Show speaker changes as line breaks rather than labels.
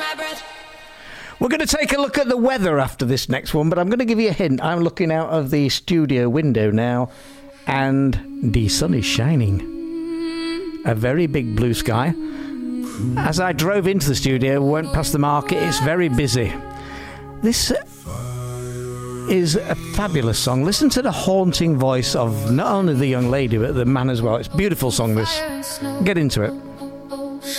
We're going to take a look at the weather after this next one, but I'm going to give you a hint. I'm looking out of the studio window now, and the sun is shining. A very big blue sky. As I drove into the studio, went past the market, it's very busy. This is a fabulous song. Listen to the haunting voice of not only the young lady, but the man as well. It's a beautiful song, this. Get into it.